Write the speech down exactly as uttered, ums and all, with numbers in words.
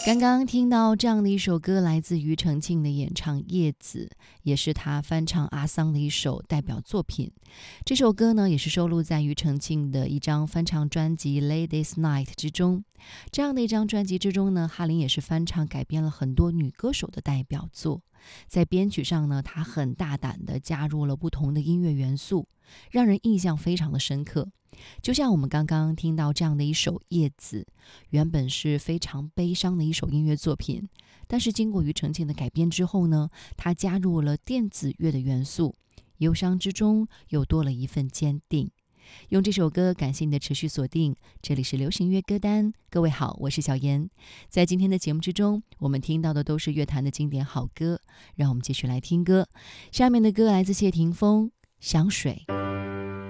刚刚听到这样的一首歌，来自庾澄庆的演唱《叶子》，也是他翻唱阿桑的一首代表作品。这首歌呢，也是收录在庾澄庆的一张翻唱专辑《Ladies Night》之中。这样的一张专辑之中呢，哈林也是翻唱改编了很多女歌手的代表作。在编曲上呢，他很大胆地加入了不同的音乐元素，让人印象非常的深刻。就像我们刚刚听到这样的一首《叶子》，原本是非常悲伤的一首音乐作品，但是经过庾澄庆的改编之后呢，他加入了电子乐的元素，忧伤之中又多了一份坚定。用这首歌感谢你的持续锁定，这里是流行乐歌单。各位好，我是小妍。在今天的节目之中，我们听到的都是乐坛的经典好歌，让我们继续来听歌。下面的歌来自谢霆锋，香水。